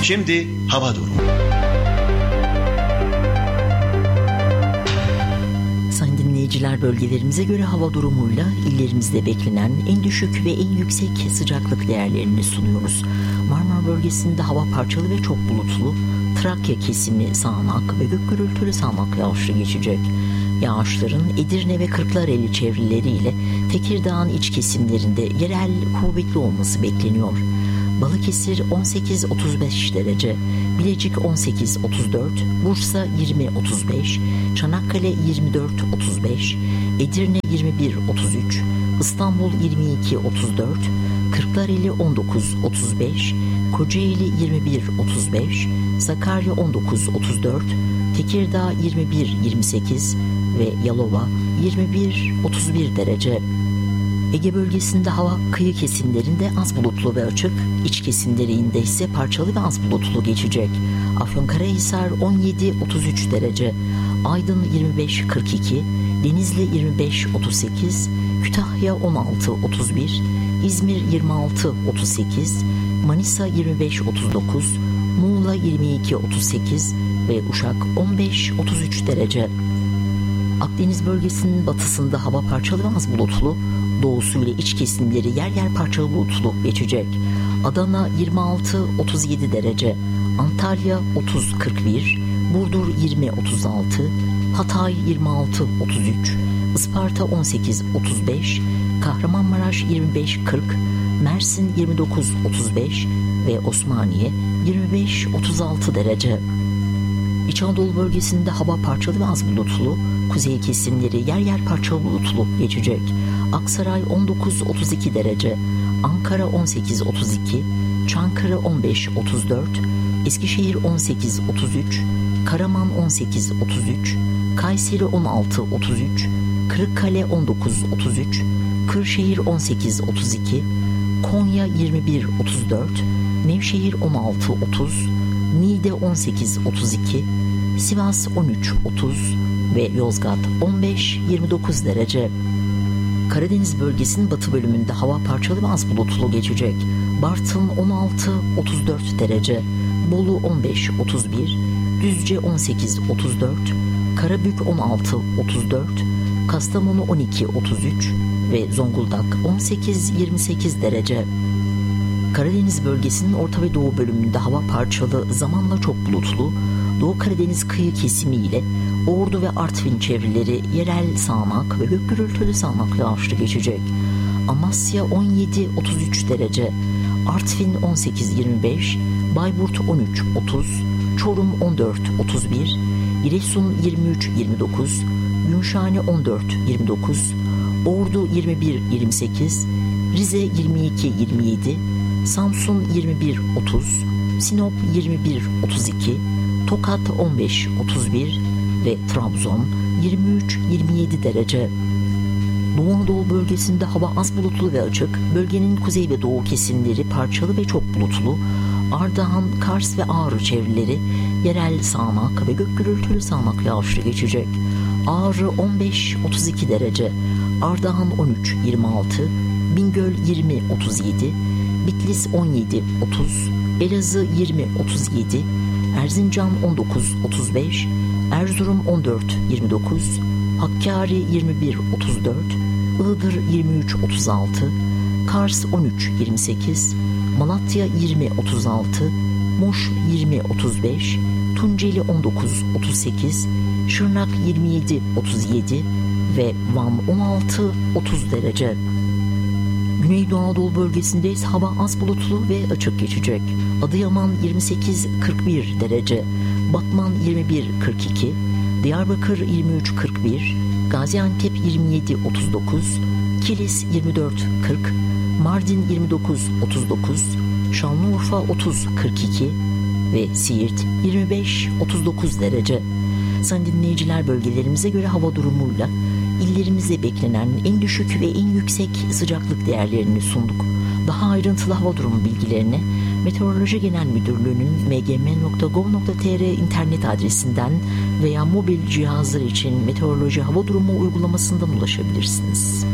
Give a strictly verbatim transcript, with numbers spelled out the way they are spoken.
Şimdi hava durumu. Sayın dinleyiciler, bölgelerimize göre hava durumuyla illerimizde beklenen en düşük ve en yüksek sıcaklık değerlerini sunuyoruz. Marmara bölgesinde hava parçalı ve çok bulutlu. Trakya kesimi sağanak ve gök gürültülü sağanak yağışlı geçecek. Yağışların Edirne ve Kırklareli çevreleriyle Tekirdağ'ın iç kesimlerinde yerel kuvvetli olması bekleniyor. Balıkesir on sekiz otuz beş derece, Bilecik on sekiz otuz dört, Bursa yirmi otuz beş, Çanakkale yirmi dört otuz beş, Edirne yirmi bir otuz üç, İstanbul yirmi iki otuz dört, Kırklareli on dokuz otuz beş, Kocaeli yirmi bir otuz beş, Sakarya on dokuz otuz dört, Tekirdağ yirmi bir yirmi sekiz ve Yalova yirmi bir otuz bir derece. Ege bölgesinde hava kıyı kesimlerinde az bulutlu ve açık, iç kesimlerinde ise parçalı ve az bulutlu geçecek. Afyonkarahisar on yedi otuz üç derece, Aydın yirmi beş kırk iki, Denizli yirmi beş otuz sekiz, Kütahya on altı otuz bir, İzmir yirmi altı otuz sekiz, Manisa yirmi beş otuz dokuz, Muğla yirmi iki otuz sekiz ve Uşak on beş otuz üç derece. Akdeniz bölgesinin batısında hava parçalı ve az bulutlu, doğusuyla iç kesimleri yer yer parçalı bulutlu geçecek. Adana yirmi altı otuz yedi derece, Antalya otuz kırk bir, Burdur yirmi otuz altı, Hatay yirmi altı otuz üç, Isparta on sekiz otuz beş, Kahramanmaraş yirmi beş kırk, Mersin yirmi dokuz otuz beş ve Osmaniye yirmi beş otuz altı derece. İç Anadolu bölgesinde hava parçalı ve az bulutlu, kuzey kesimleri yer yer parçalı bulutlu geçecek. Aksaray on dokuz otuz iki derece, Ankara on sekiz otuz iki, Çankırı on beş otuz dört, Eskişehir on sekiz otuz üç, Karaman on sekiz otuz üç, Kayseri on altı otuz üç, Kırıkkale on dokuz otuz üç, Kırşehir on sekiz otuz iki, Konya yirmi bir otuz dört, Nevşehir on altı otuz, Niğde on sekiz otuz iki, Sivas on üç otuz ve Yozgat on beş yirmi dokuz derece. Karadeniz bölgesinin batı bölümünde hava parçalı ve az bulutlu geçecek. Bartın on altı otuz dört derece, Bolu on beş otuz bir, Düzce on sekiz otuz dört, Karabük on altı otuz dört, Kastamonu on iki otuz üç ve Zonguldak on sekiz yirmi sekiz derece. Karadeniz bölgesinin orta ve doğu bölümünde hava parçalı, zamanla çok bulutlu. Doğu Karadeniz kıyı kesimi ile Ordu ve Artvin çevreleri yerel sağanak ve gök gürültülü sağanak yağışlı geçecek. Amasya on yedi otuz üç derece, Artvin on sekiz yirmi beş, Bayburt on üç otuz, Çorum on dört otuz bir, Giresun yirmi üç yirmi dokuz, Gümüşhane on dört yirmi dokuz, Ordu yirmi bir yirmi sekiz, Rize yirmi iki yirmi yedi, Samsun yirmi bir otuz, Sinop yirmi bir otuz iki, Tokat on beş otuz bir ve Trabzon yirmi üç yirmi yedi derece. Doğu Anadolu bölgesinde hava az bulutlu ve açık. Bölgenin kuzey ve doğu kesimleri parçalı ve çok bulutlu. Ardahan, Kars ve Ağrı çevreleri yerel sağanak ve gök gürültülü sağanak yağışlı geçecek. Ağrı on beş otuz iki derece, Ardahan on üç yirmi altı, Bingöl yirmi otuz yedi, Bitlis on yedi otuz, Elazığ yirmi otuz yedi, Erzincan on dokuz otuz beş, Erzurum on dört yirmi dokuz, Hakkari yirmi bir otuz dört, Iğdır yirmi üç otuz altı, Kars on üç yirmi sekiz, Malatya yirmi otuz altı, Muş yirmi otuz beş, Tunceli on dokuz otuz sekiz, Şırnak yirmi yedi otuz yedi ve Van on altı otuz derece. Güneydoğu Anadolu bölgesinde ise hava az bulutlu ve açık geçecek. Adıyaman yirmi sekiz kırk bir derece, Batman yirmi bir kırk iki, Diyarbakır yirmi üç kırk bir, Gaziantep yirmi yedi otuz dokuz, Kilis yirmi dört kırk, Mardin yirmi dokuz otuz dokuz, Şanlıurfa otuz kırk iki ve Siirt yirmi beş otuz dokuz derece. Sayın dinleyiciler, bölgelerimize göre hava durumuyla illerimizde beklenen en düşük ve en yüksek sıcaklık değerlerini sunduk. Daha ayrıntılı hava durumu bilgilerini Meteoroloji Genel Müdürlüğü'nün m g m nokta gov nokta t r internet adresinden veya mobil cihazlar için meteoroloji hava durumu uygulamasından ulaşabilirsiniz.